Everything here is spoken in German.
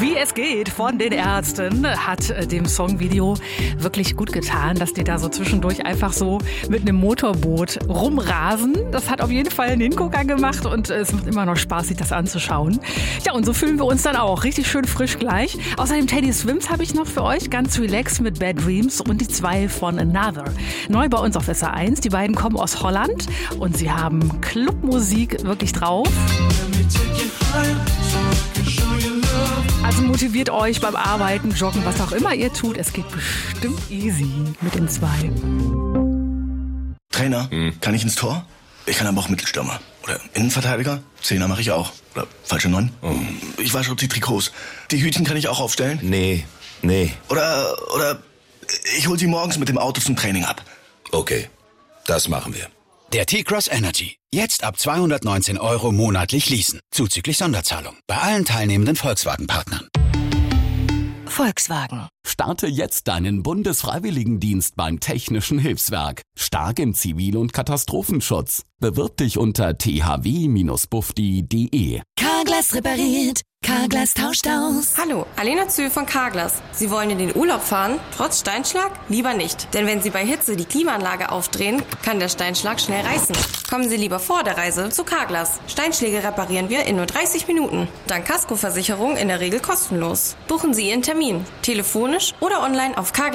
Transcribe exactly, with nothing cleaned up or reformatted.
Wie es geht von den Ärzten hat dem Songvideo wirklich gut getan, dass die da so zwischendurch einfach so mit einem Motorboot rumrasen. Das hat auf jeden Fall einen Hingucker gemacht und es macht immer noch Spaß, sich das anzuschauen. Ja, und so fühlen wir uns dann auch richtig schön frisch gleich. Außerdem Teddy Swims habe ich noch für euch, ganz relaxed mit Bad Dreams und die zwei von Another. Neu bei uns auf S R eins. Die beiden kommen aus Holland und sie haben Clubmusik wirklich drauf. Also motiviert euch beim Arbeiten, Joggen, was auch immer ihr tut. Es geht bestimmt easy mit den zwei. Trainer, hm. kann ich ins Tor? Ich kann aber auch Mittelstürmer. Oder Innenverteidiger? Zehner mache ich auch. Oder falsche Neun? Oh. Ich wasche auch die Trikots. Die Hütchen kann ich auch aufstellen? Nee, nee. Oder, oder ich hol sie morgens mit dem Auto zum Training ab. Okay, das machen wir. Der T-Cross Energy. Jetzt ab zweihundertneunzehn Euro monatlich leasen. Zuzüglich Sonderzahlung. Bei allen teilnehmenden Volkswagen-Partnern. Volkswagen. Starte jetzt deinen Bundesfreiwilligendienst beim Technischen Hilfswerk. Stark im Zivil- und Katastrophenschutz. Bewirb dich unter t h w Bindestrich bufdi punkt d e. Carglass repariert. Carglass tauscht aus. Hallo, Alena Zühl von Carglass. Sie wollen in den Urlaub fahren? Trotz Steinschlag? Lieber nicht. Denn wenn Sie bei Hitze die Klimaanlage aufdrehen, kann der Steinschlag schnell reißen. Kommen Sie lieber vor der Reise zu Carglass. Steinschläge reparieren wir in nur dreißig Minuten. Dank Kaskoversicherung in der Regel kostenlos. Buchen Sie Ihren Termin. Telefonisch oder online auf carglass.